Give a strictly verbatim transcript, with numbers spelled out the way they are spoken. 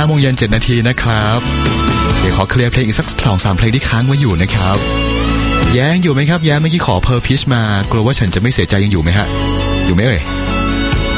โมงเย็นเจ็ดนาทีนะครับเดี๋ยวขอเคลียร์เพลงอีกสัก สองถึงสาม เพลงที่ค้างไว้อยู่นะครับแย้งอยู่ไหมครับแย้งเมื่อกี้ขอเพอร์พิชมากลัวว่าฉันจะไม่เสียใจยังอยู่ไหมฮะอยู่ไหมเอ่ย